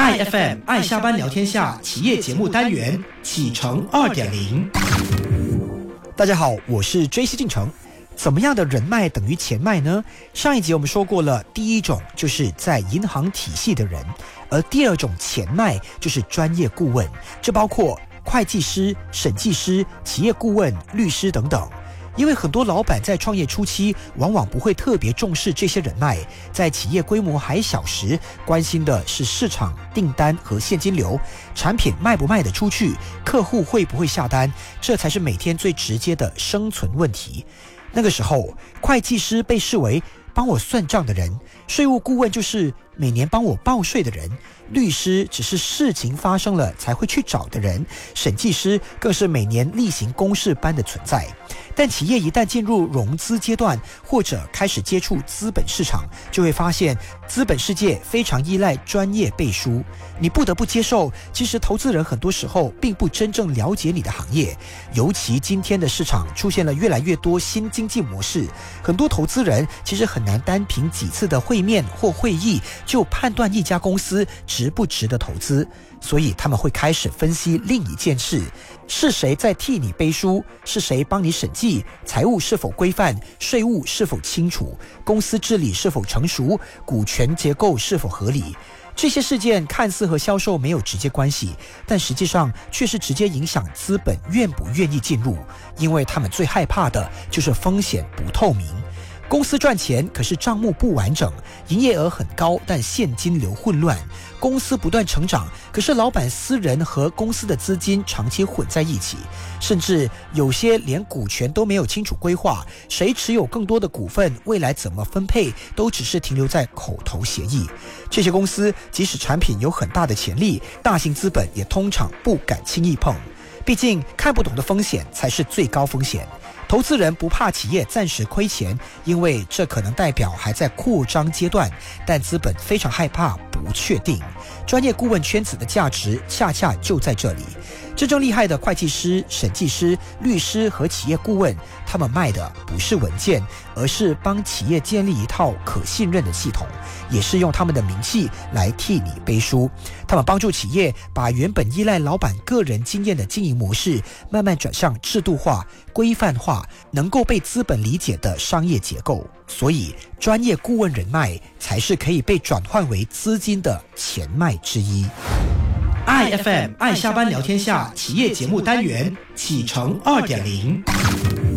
IFM 爱下班聊天下企业节目单元启程2.0。大家好，我是 JC 进程。怎么样的人脉等于钱脉呢？上一集我们说过了，第一种就是在银行体系的人，而第二种钱脉就是专业顾问，这包括会计师、审计师、企业顾问、律师等等。因为很多老板在创业初期往往不会特别重视这些人脉，在企业规模还小时，关心的是市场、订单和现金流，产品卖不卖得出去，客户会不会下单，这才是每天最直接的生存问题。那个时候，会计师被视为帮我算账的人，税务顾问就是每年帮我报税的人，律师只是事情发生了才会去找的人，审计师更是每年例行公事般的存在。但企业一旦进入融资阶段，或者开始接触资本市场，就会发现资本世界非常依赖专业背书。你不得不接受，其实投资人很多时候并不真正了解你的行业，尤其今天的市场出现了越来越多新经济模式，很多投资人其实很难单凭几次的会面或会议就判断一家公司值不值得投资，所以他们会开始分析另一件事，是谁在替你背书，是谁帮你审计，财务是否规范，税务是否清楚，公司治理是否成熟，股权结构是否合理。这些事件看似和销售没有直接关系，但实际上却是直接影响资本愿不愿意进入，因为他们最害怕的就是风险不透明。公司赚钱，可是账目不完整，营业额很高，但现金流混乱。公司不断成长，可是老板私人和公司的资金长期混在一起，甚至有些连股权都没有清楚规划，谁持有更多的股份，未来怎么分配，都只是停留在口头协议。这些公司即使产品有很大的潜力，大型资本也通常不敢轻易碰，毕竟看不懂的风险才是最高风险。投资人不怕企业暂时亏钱，因为这可能代表还在扩张阶段，但资本非常害怕不确定。专业顾问圈子的价值恰恰就在这里。真正厉害的会计师、审计师、律师和企业顾问，他们卖的不是文件，而是帮企业建立一套可信任的系统，也是用他们的名气来替你背书。他们帮助企业把原本依赖老板个人经验的经营模式，慢慢转向制度化、规范化，能够被资本理解的商业结构。所以，专业顾问人脉才是可以被转换为资金的钱脉之一。IFM 爱下班聊天下企业节目单元启程2.0。